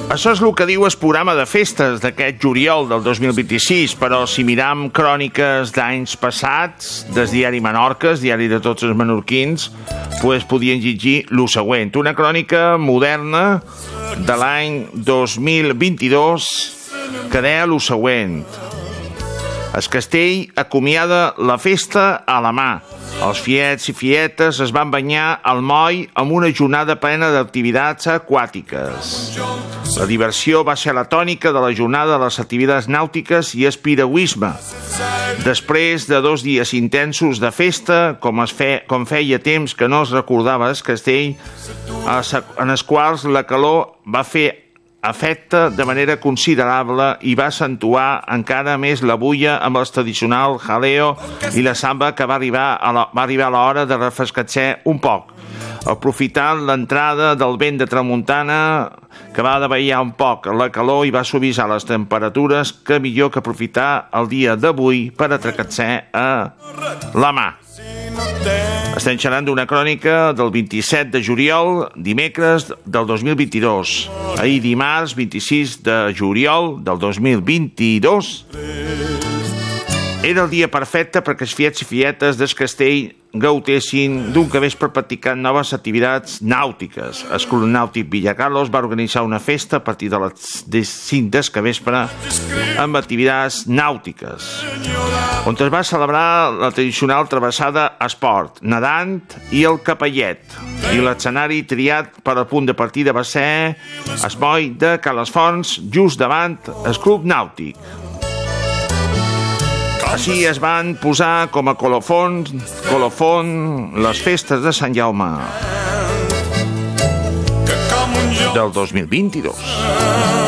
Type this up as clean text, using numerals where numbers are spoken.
Això és el que diu el programa de festes d'aquest juliol del 2026, però si miram cròniques d'anys passats, del diari Menorca, el diari de tots els menorquins, pues podien llegir el següent. Una crònica moderna de l'any 2022 que deia el següent. El castell acomiada la festa a la mà. Els fiets i fietes es van banyar al moll amb una jornada plena d'activitats aquàtiques. La diversió va ser la tònica de la jornada de les activitats nàutiques i el piragüisme. Després de 2 dies intensos de festa, com feia temps que no es recordava el castell, en els quals la calor va fer efecte de manera considerable i va accentuar encara més la bulla amb el tradicional jaleo i la samba que va arribar a l'hora de refrescar-se un poc. Aprofitant l'entrada del vent de tramuntana que va davallar un poc la calor i va suavitzar les temperatures, que millor que aprofitar el dia d'avui per atracar-se a la mà. Estem xerrant d'una crònica del 27 de juliol, dimecres del 2022. Ahir dimarts, 26 de juliol del 2022, era el dia perfecte perquè els fiets i fietes del castell gaudessin d'un capvespre practicant noves activitats nàutiques. El Club Nàutic Villacarlos va organitzar una festa a partir de les 5 del capvespre amb activitats nàutiques, on es va celebrar la tradicional travessada a esport, nedant i el capellet. I l'escenari triat per al punt de partida va ser el moll de Calesfons, just davant el Club Nàutic. Així es van posar com a colofon les festes de Sant Jaume del 2022.